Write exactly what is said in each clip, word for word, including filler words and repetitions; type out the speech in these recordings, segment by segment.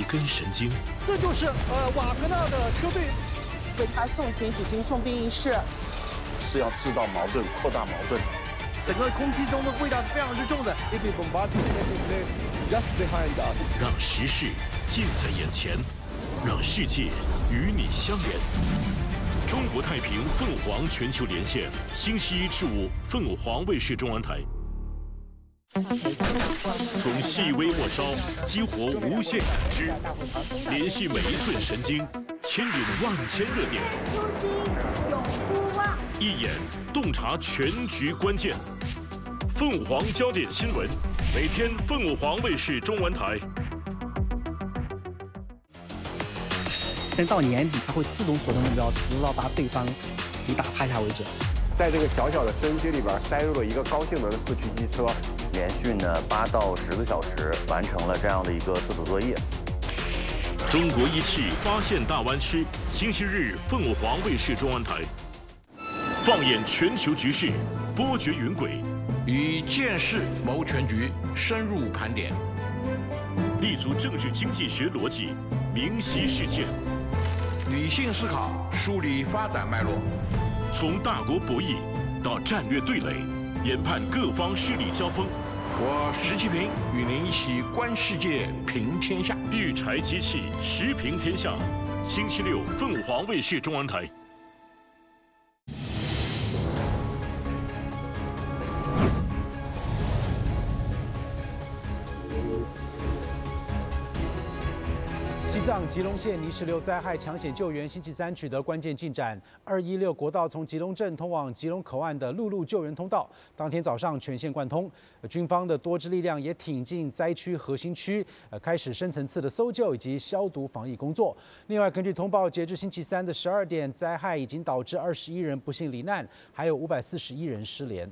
一根神经。 这就是呃瓦格纳的车队为他送行举行送殡仪式， 是要制造矛盾、扩大矛盾。 整个空气中的味道是非常之重的。 让时事近在眼前，让世界与你相连。中国太平凤凰全球连线，星期一至五凤凰卫视中文台。从细微末梢激活无限感知，联系每一寸神经，牵引万千热点。 初心永不忘， 一眼洞察全局关键。凤凰焦点新闻，每天凤凰卫视中文台。 但到年底，它会自动锁定目标，直到把对方给打趴下为止。 在这个小小的摄影机里边塞入了一个高性能的四驱机车， 连续呢八到十个小时完成了这样的一个自主作业。 中国仪器发现大湾区，星期日凤凰卫视中文台。放眼全球局势，波谲云轨， 以见识谋全局，深入盘点， 立足政治经济学逻辑，明晰事件， 理性思考，梳理发展脉络。 从大国博弈到战略对垒，研判各方势力交锋。 我石其平与您一起观世界，评天下。 育才机器，时评天下。星期六，凤凰卫视中文台。 西藏吉隆县泥石流灾害抢险救援星期三取得关键进展。二一六国道从吉隆镇通往吉隆口岸的陆路救援通道，当天早上全线贯通。军方的多支力量也挺进灾区核心区，呃，开始深层次的搜救以及消毒防疫工作。另外，根据通报，截至星期三的十二点，灾害已经导致二十一人不幸罹难，还有五百四十一人失联。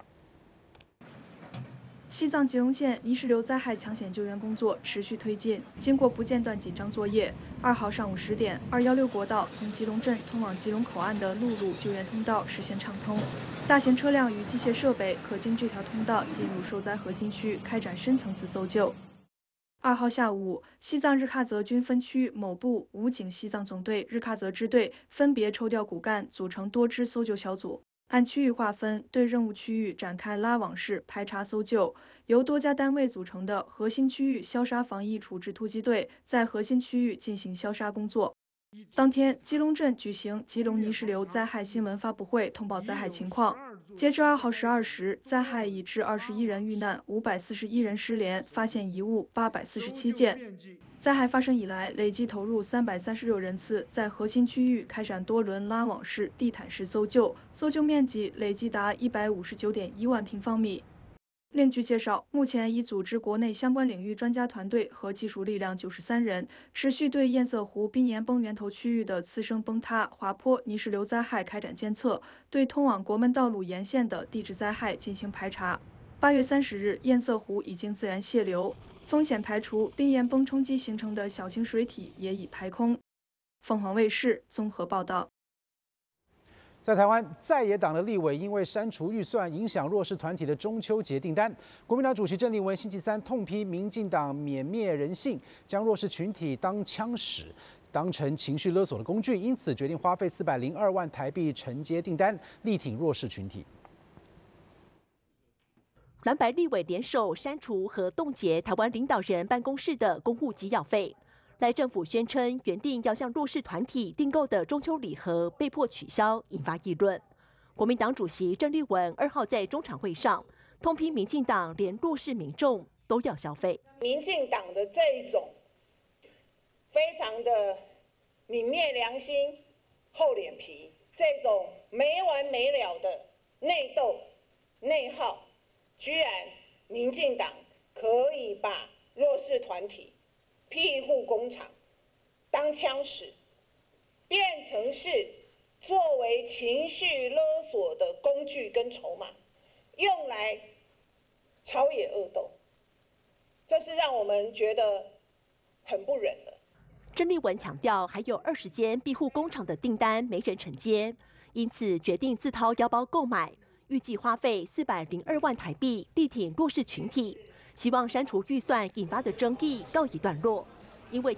西藏吉隆县泥石流灾害抢险救援工作持续推进，经过不间断紧张作业，二号上午十点，二幺六国道从吉隆镇通往吉隆口岸的陆路救援通道实现畅通，大型车辆与机械设备可经这条通道进入受灾核心区，开展深层次搜救。二号下午，西藏日喀则军分区某部武警西藏总队日喀则支队分别抽调骨干，组成多支搜救小组。按区域划分，对任务区域展开拉网式排查搜救。由多家单位组成的核心区域消杀防疫处置突击队在核心区域进行消杀工作。当天，吉隆镇举行吉隆泥石流灾害新闻发布会，通报灾害情况。截至二号十二时，灾害已致二十一人遇难，五百四十一人失联，发现遗物八百四十七件。灾害发生以来，累计投入三百三十六人次，在核心区域开展多轮拉网式、地毯式搜救，搜救面积累计达一百五十九点一万平方米。另据介绍，目前已组织国内相关领域专家团队和技术力量九十三人，持续对堰塞湖滨岩崩源头区域的次生崩塌、滑坡、泥石流灾害开展监测，对通往国门道路沿线的地质灾害进行排查。八月三十日，堰塞湖已经自然泄流。风险排除，滨岩崩冲击形成的小型水体也已排空。凤凰卫视综合报道。 在台湾，在野党的立委因为删除预算，影响弱势团体的中秋节订单。国民党主席郑丽文星期三痛批民进党泯灭人性，将弱势群体当枪使，当成情绪勒索的工具，因此决定花费四百零二万台币承接订单，力挺弱势群体。 蓝白立委联手删除和冻结台湾领导人办公室的公务给养费。赖政府宣称原定要向弱势团体订购的中秋礼盒被迫取消，引发议论。国民党主席郑丽文二号在中常会上痛批民进党连弱势民众都要消费。 民进党的这一种非常的泯灭良心、厚脸皮，这种没完没了的内斗、内耗。居然，民进党可以把弱势团体庇护工厂当枪使，变成是作为情绪勒索的工具跟筹码，用来朝野恶斗，这是让我们觉得很不忍的。 郑丽文强调，还有二十间庇护工厂的订单没人承接，因此决定自掏腰包购买。预计花费四百零二万台币，力挺弱势群体，希望删除预算引发的争议告一段落。因为